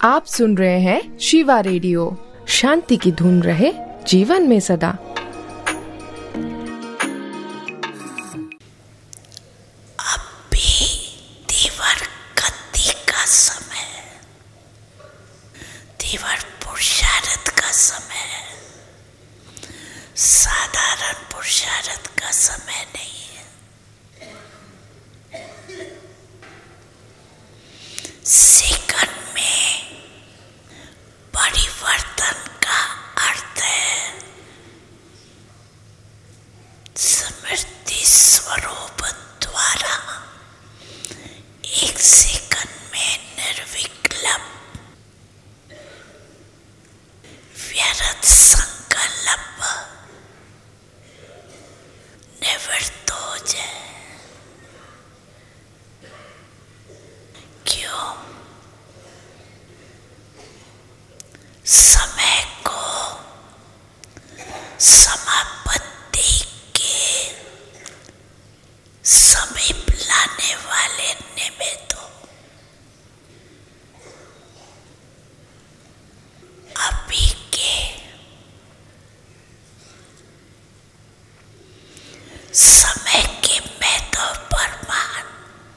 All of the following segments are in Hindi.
आप सुन रहे हैं शिवा रेडियो। शांति की धुन रहे जीवन में सदा। अभी तीव्र गति का समय, तीव्र पुरुषार्थ का समय, साधारण पुरुषार्थ का समय नहीं है। सेकंड में परिवर्तन का अर्थ है स्मृति स्वरूप द्वारा एक सेकंड में निर्विकल्प व्यर्थ संकल्प निवृत्त हो जाए। क्यों? समय को समापत्ति के समीप लाने वाले निमित्तों अभी के समय के महत्व पर मान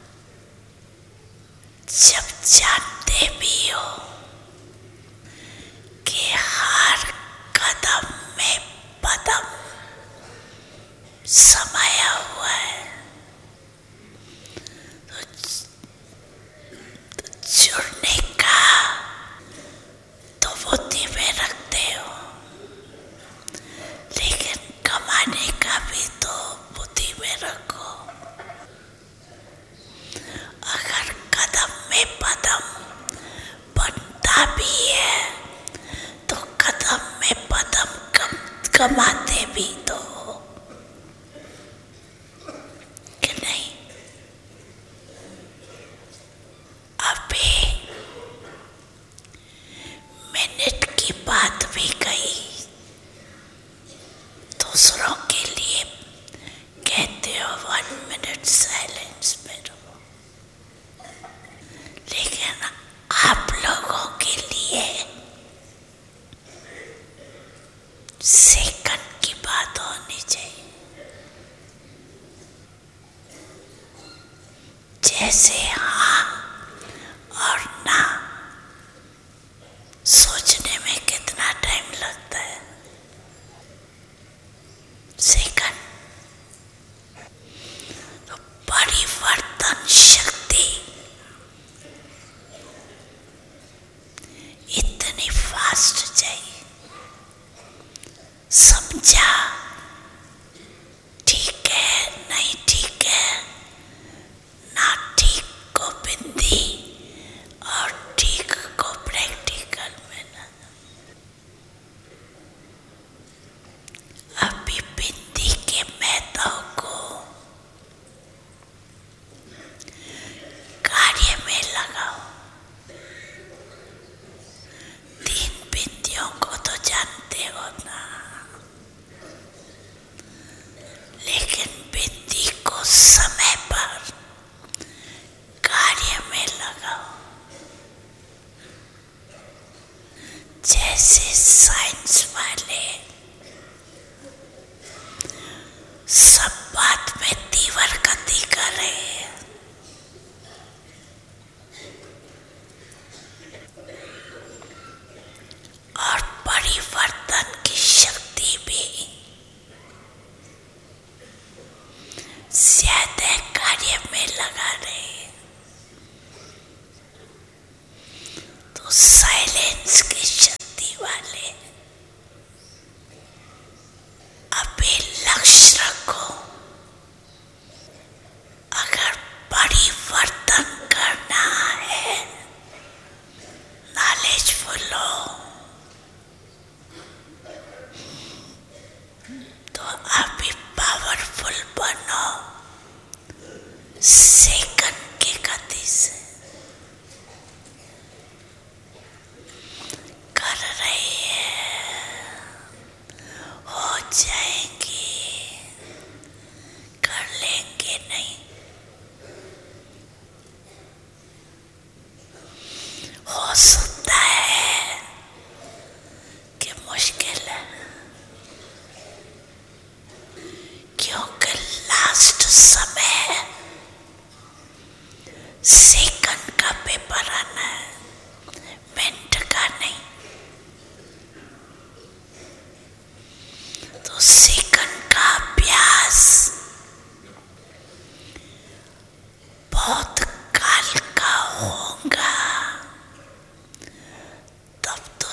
जब जानते भी हो कि हर कदम में पदम समाया हुआ है, तो जुड़ने का तो बुद्धि में रखते हो, लेकिन कमाने का भी तो बुद्धि में रखो। अगर कदम में पदम बनता भी है तो कदम में पदम कमाते भी तो हो कि नहीं? अभी मिनट की बात भी कही, दूसरों के लिए कहते हो 1 मिनट साइलेंस में रहो, लेकिन आप लोगों के लिए सेकंड की बात होनी चाहिए। जैसे हाँ और ना सोचने में कितना टाइम लगता है, सेकंड। तो परिवर्तन शक्ति इतनी फास्ट चाहिए। समझा? ठीक है, नहीं ठीक है, ना ठीक को बिंदी और ठीक को प्रैक्टिकल में ना। अभी बिंदी के महत्व को कार्य में लगाओ। 3 बिंदियों को तो जानते हो ना, लेकिन बिंदी को समय पर कार्य में लगाओ। जैसे साइंस वाले सब बात में तीव्र गति कर रहे हैं, और परिवर्तन की शक्ति भी ज्यादा कार्य में लगा रहे हैं, तो साइलेंस की शक्ति वाले अभी लक्ष्य रखो। अगर परिवर्तन करना है, नॉलेजफुल हो, तो अभी पावरफुल बनो सेकंड की गति से। कर रही है, हो जाएंगी, कर लेंगे नहीं। हो सकता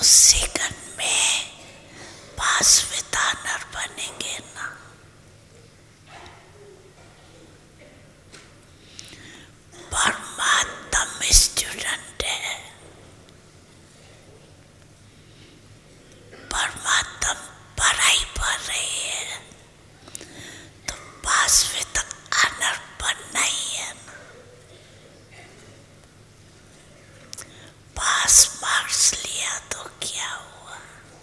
सेकंड में पास विद ऑनर बनेंगे ना। परमात्मा स्टूडेंट है, परमात्मा पढ़ाई पढ़ रही है तो पास विद ऑनर बनना ही है ना। पास मार्क्स लिया तो क्या हुआ,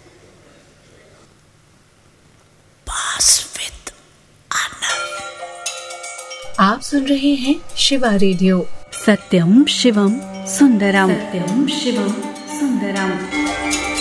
पास विद ऑनर। आप सुन रहे हैं शिवा रेडियो। सत्यम शिवम सुंदरम, सत्यम शिवम सुंदरम।